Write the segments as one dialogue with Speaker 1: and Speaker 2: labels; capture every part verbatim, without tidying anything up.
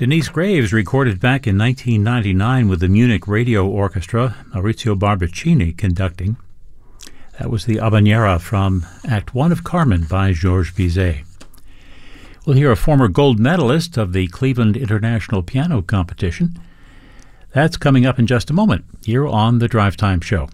Speaker 1: Denise Graves recorded back in nineteen ninety-nine with the Munich Radio Orchestra, Maurizio Barboncini conducting. That was the Habanera from Act One of Carmen by Georges Bizet. We'll hear a former gold medalist of the Cleveland International Piano Competition. That's coming up in just a moment here on the Drive Time Show.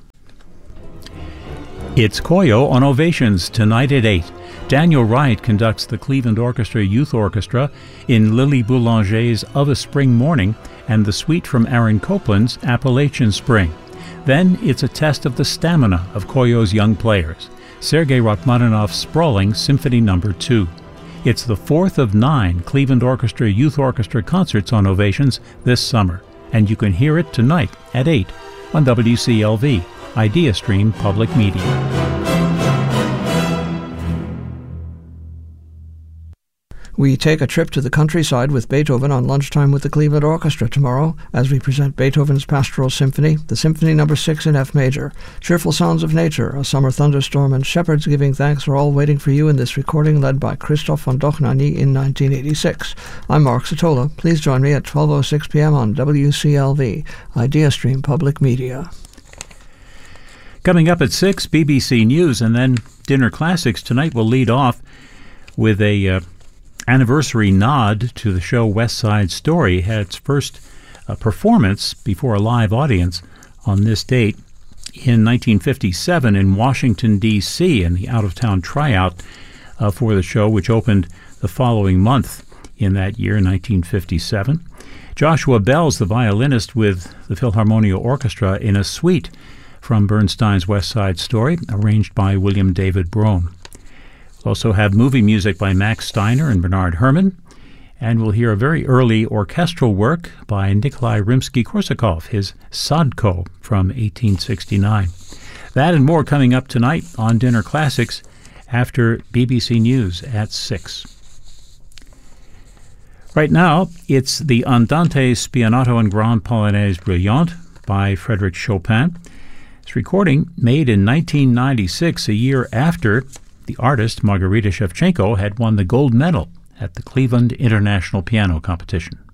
Speaker 1: It's Koyo on Ovations tonight at eight. Daniel Wright conducts the Cleveland Orchestra Youth Orchestra in Lily Boulanger's Of a Spring Morning and the suite from Aaron Copland's Appalachian Spring. Then it's a test of the stamina of Koyo's young players. Sergei Rachmaninoff's sprawling Symphony Number two. It's the fourth of nine Cleveland Orchestra Youth Orchestra concerts on Ovations this summer, and you can hear it tonight at eight on W C L V, IdeaStream Public Media.
Speaker 2: We take a trip to the countryside with Beethoven on Lunchtime with the Cleveland Orchestra tomorrow as we present Beethoven's Pastoral Symphony, the Symphony Number six in F major. Cheerful sounds of nature, a summer thunderstorm, and shepherds giving thanks are all waiting for you in this recording led by Christoph von Dohnanyi in nineteen eighty-six. I'm Mark Satola. Please join me at twelve oh six p.m. on W C L V, IdeaStream Public Media.
Speaker 1: Coming up at six, B B C News, and then Dinner Classics. Tonight we'll lead off with a Uh, anniversary nod to the show West Side Story. It had its first uh, performance before a live audience on this date in nineteen fifty-seven in Washington, D C, in the out-of-town tryout uh, for the show, which opened the following month in that year, nineteen fifty-seven. Joshua Bell's the violinist with the Philharmonia Orchestra in a suite from Bernstein's West Side Story, arranged by William David Brohn. We'll also have movie music by Max Steiner and Bernard Herrmann, and we'll hear a very early orchestral work by Nikolai Rimsky-Korsakov, his Sadko from eighteen sixty-nine. That and more coming up tonight on Dinner Classics after B B C News at six. Right now, it's the Andante Spianato and Grande Polonaise Brillante by Frédéric Chopin. This recording made in nineteen ninety-six, a year after the artist Margarita Shevchenko had won the gold medal at the Cleveland International Piano Competition.